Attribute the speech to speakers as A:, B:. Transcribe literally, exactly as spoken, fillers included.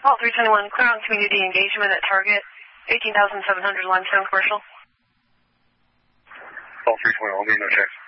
A: Call three twenty-one, clear on community engagement at Target, eighteen thousand seven hundred Limestone Commercial.
B: Call three twenty-one, be no checks.